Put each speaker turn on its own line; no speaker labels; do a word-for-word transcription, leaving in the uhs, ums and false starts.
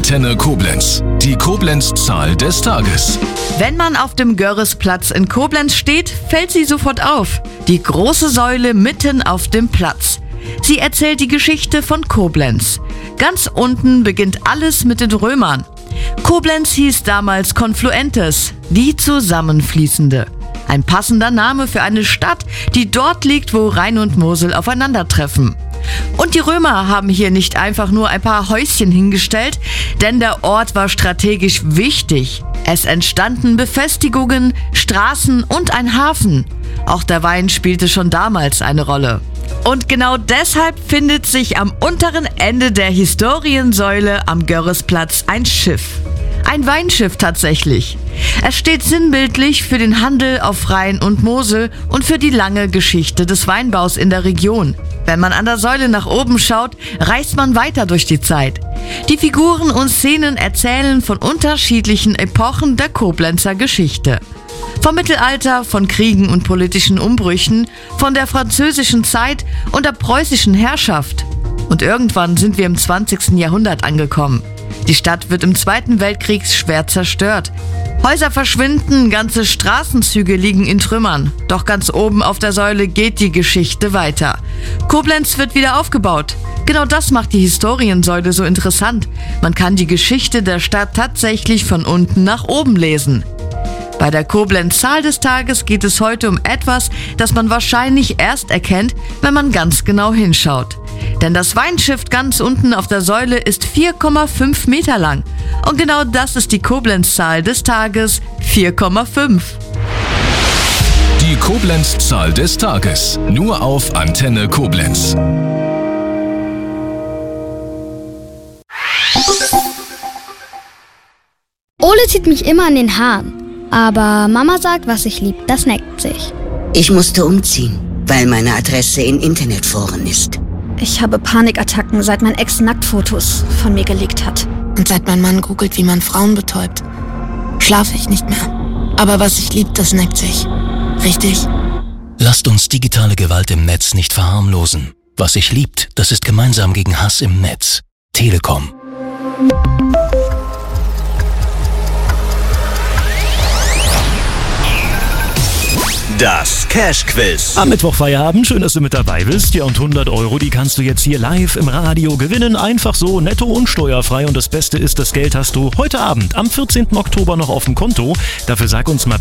Antenne Koblenz. Die Koblenz-Zahl des Tages.
Wenn man auf dem Görresplatz in Koblenz steht, fällt sie sofort auf. Die große Säule mitten auf dem Platz. Sie erzählt die Geschichte von Koblenz. Ganz unten beginnt alles mit den Römern. Koblenz hieß damals Confluentes, die Zusammenfließende. Ein passender Name für eine Stadt, die dort liegt, wo Rhein und Mosel aufeinandertreffen. Und die Römer haben hier nicht einfach nur ein paar Häuschen hingestellt, denn der Ort war strategisch wichtig. Es entstanden Befestigungen, Straßen und ein Hafen. Auch der Wein spielte schon damals eine Rolle. Und genau deshalb findet sich am unteren Ende der Historiensäule am Görresplatz ein Schiff. Ein Weinschiff tatsächlich. Es steht sinnbildlich für den Handel auf Rhein und Mosel und für die lange Geschichte des Weinbaus in der Region. Wenn man an der Säule nach oben schaut, reist man weiter durch die Zeit. Die Figuren und Szenen erzählen von unterschiedlichen Epochen der Koblenzer Geschichte. Vom Mittelalter, von Kriegen und politischen Umbrüchen, von der französischen Zeit und der preußischen Herrschaft. Und irgendwann sind wir im zwanzigsten Jahrhundert angekommen. Die Stadt wird im Zweiten Weltkrieg schwer zerstört. Häuser verschwinden, ganze Straßenzüge liegen in Trümmern. Doch ganz oben auf der Säule geht die Geschichte weiter. Koblenz wird wieder aufgebaut. Genau das macht die Historiensäule so interessant. Man kann die Geschichte der Stadt tatsächlich von unten nach oben lesen. Bei der Koblenz-Zahl des Tages geht es heute um etwas, das man wahrscheinlich erst erkennt, wenn man ganz genau hinschaut. Denn das Weinschiff ganz unten auf der Säule ist vier Komma fünf Meter lang. Und genau das ist die Koblenz-Zahl des Tages, vier Komma fünf.
Die Koblenz-Zahl des Tages. Nur auf Antenne Koblenz.
Ole zieht mich immer an den Haaren. Aber Mama sagt, was ich lieb, das neckt sich.
Ich musste umziehen, weil meine Adresse in Internetforen ist.
Ich habe Panikattacken, seit mein Ex Nacktfotos von mir gelegt hat.
Und seit mein Mann googelt, wie man Frauen betäubt, schlafe ich nicht mehr. Aber was ich lieb, das neckt sich. Richtig?
Lasst uns digitale Gewalt im Netz nicht verharmlosen. Was sich liebt, das ist gemeinsam gegen Hass im Netz. Telekom.
Das Cash-Quiz.
Am Mittwoch Feierabend, schön, dass du mit dabei bist. Ja, und hundert Euro, die kannst du jetzt hier live im Radio gewinnen. Einfach so, netto und steuerfrei. Und das Beste ist, das Geld hast du heute Abend, am vierzehnten Oktober noch auf dem Konto. Dafür sag uns mal